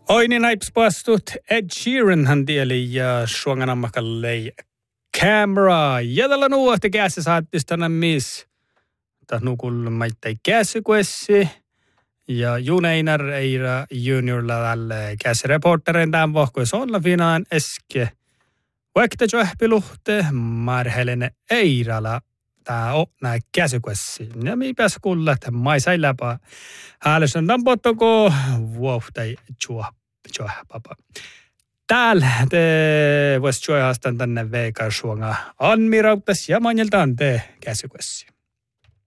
Oini naips pastut Ed Sheeran hän tieli ja suonganammakallei camera. Ja tällä nuohti käsi saattis tänä miss. Täh nukulle maittai käsikuessi. Ja Juneinar Eira juniorilla tälle käsireporterin tämän vohkois olla finaan eske. Vaikka johpiluhte marhelene Eirala. Tää on nää käsikuessi. Ja mi pääs kuulla, että maisai läpä. Häälysön tämän pottoko vuohtai papa. Täällä te vois juohastan tänne veikar suonga. Anmi rauttas ja manjeltaan te käsikuessi.